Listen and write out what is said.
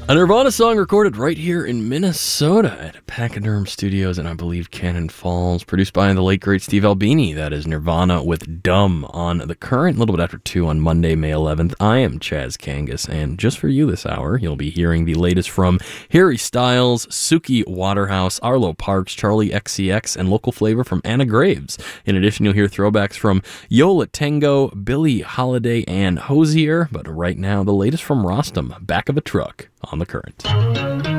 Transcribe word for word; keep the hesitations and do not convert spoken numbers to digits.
A Nirvana song recorded right here in Minnesota at Pachyderm Studios and I believe Cannon Falls, produced by the late great Steve Albini. That is Nirvana with Dumb on The Current, a little bit after two on Monday, May eleventh. I am Chaz Kangas, and just for you this hour, you'll be hearing the latest from Harry Styles, Suki Waterhouse, Arlo Parks, Charlie X C X, and local flavor from Anna Graves. In addition, you'll hear throwbacks from Yola Tango, Billie Holiday, and Hosier. But right now, the latest from Rostam, Back of a Truck on The Current.